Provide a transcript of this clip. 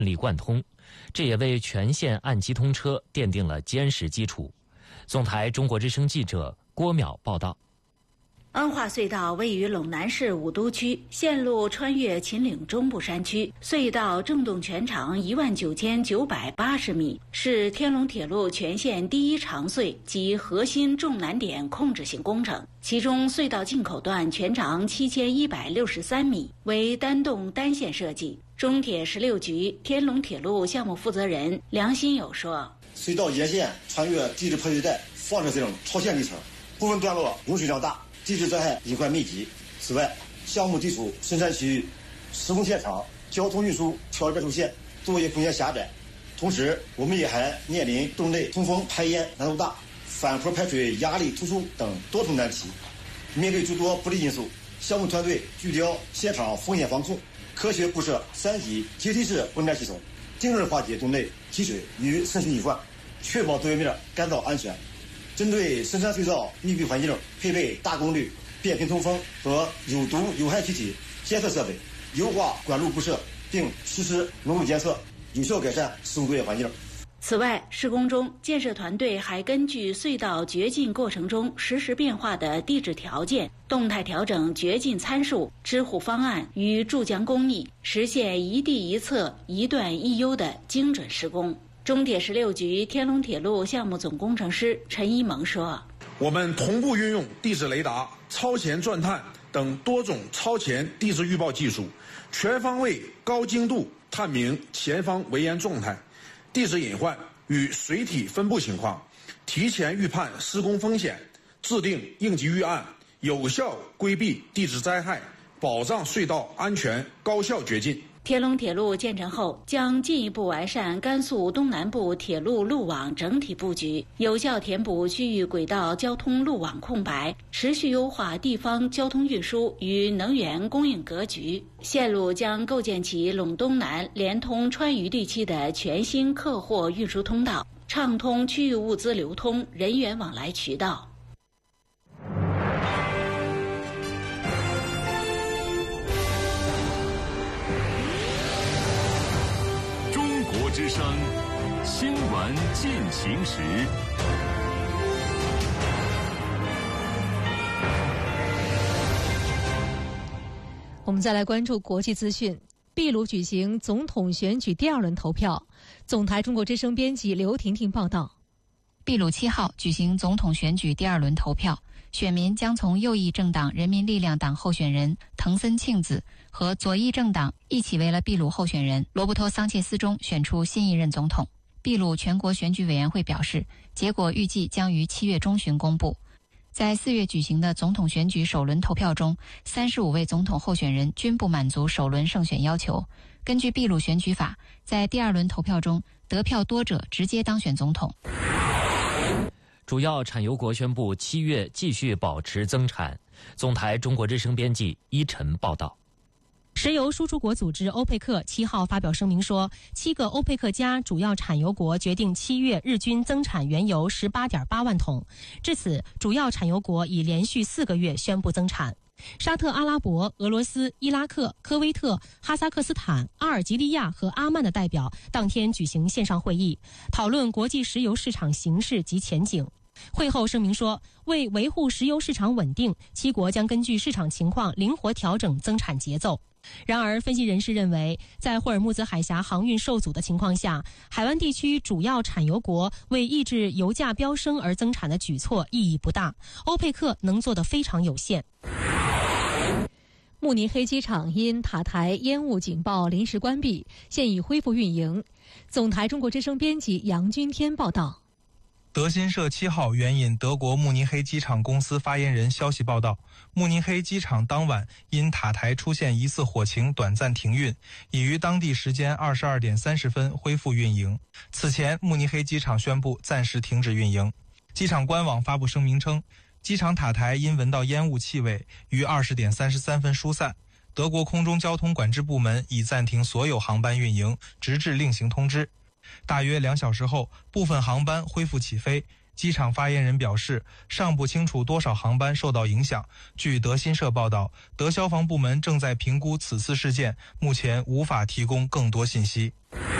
力贯通，这也为全线按期通车奠定了坚实基础。总台中国之声记者郭淼报道。 恩化隧道位于陇南市武都区，线路穿越秦岭中部山区，隧道正动全长19980米，是天龙铁路全线第一长隧及核心重难点控制性工程。其中隧道进口段全长7163米，为单洞单线设计。中铁16局天龙铁路项目负责人梁新友说：“ 隧道沿线穿越地质破碎带，放射性超限里程，部分段落涌水量大，地质灾害隐患密集。此外，项目地处深山区域，施工现场交通运输条件受限，作业空间狭窄。同时，我们也还面临洞内通风排烟难度大、反坡排水压力突出等多重难题。面对诸多不利因素，项目团队聚焦现场风险防控，科学布设3级阶梯式分排系统，定制化解洞内积水与渗水隐患，确保作业面干燥安全。针对深山隧道密闭环境，配备大功率变频通风和有毒有害气体监测设备，优化管路布设，并实施浓度监测，有效改善施工作业环境。” 此外，施工中建设团队还根据隧道掘进过程中实时变化的地质条件，动态调整掘进参数、支护方案与注浆工艺，实现一地一测、一段一优的精准施工。中铁16局天龙铁路项目总工程师陈一萌说：“ 我们同步运用地质雷达、超前钻探等多种超前地质预报技术，全方位高精度探明前方围岩状态、地质隐患与水体分布情况，提前预判施工风险，制定应急预案，有效规避地质灾害，保障隧道安全高效掘进。” 天龙铁路建成后，将进一步完善甘肃东南部铁路路网整体布局，有效填补区域轨道交通路网空白，持续优化地方交通运输与能源供应格局。线路将构建起陇东南连通川渝地区的全新客货运输通道，畅通区域物资流通、人员往来渠道。 之声新闻进行时。 我们再来关注国际资讯。秘鲁举行总统选举第2轮投票。总台中国之声编辑刘婷婷报道。 秘鲁7号举行总统选举第2轮投票，选民将从右翼政党人民力量党候选人藤森庆子和左翼政党一起为了秘鲁候选人罗伯托桑切斯中选出新一任总统。秘鲁全国选举委员会表示，结果预计将于7月中旬公布。在4月举行的总统选举首轮投票中，35位总统候选人均不满足首轮胜选要求。根据秘鲁选举法，在第2轮投票中得票多者直接当选总统。 主要产油国宣布7月继续保持增产。总台中国之声编辑依晨报道。 石油输出国组织欧佩克7号发表声明说，7个欧佩克加主要产油国决定7月日均增产原油18.8万桶。至此，主要产油国已连续4个月宣布增产。沙特阿拉伯、俄罗斯、伊拉克、科威特、哈萨克斯坦、阿尔及利亚和阿曼的代表当天举行线上会议，讨论国际石油市场形势及前景。会后声明说，为维护石油市场稳定，7国将根据市场情况灵活调整增产节奏。然而，分析人士认为，在霍尔木兹海峡航运受阻的情况下，海湾地区主要产油国为抑制油价飙升而增产的举措意义不大，欧佩克能做得非常有限。 慕尼黑机场因塔台烟雾警报临时关闭，现已恢复运营。总台中国之声编辑杨君天报道。 德新社7号援引德国慕尼黑机场公司发言人消息报道，慕尼黑机场当晚因塔台出现疑似火情短暂停运，已于当地时间22点30分恢复运营。此前，慕尼黑机场宣布暂时停止运营。机场官网发布声明称，机场塔台因闻到烟雾气味，于20点33分疏散。德国空中交通管制部门已暂停所有航班运营，直至另行通知。大约2小时后，部分航班恢复起飞， 机场发言人表示，尚不清楚多少航班受到影响。据德新社报道，德消防部门正在评估此次事件，目前无法提供更多信息。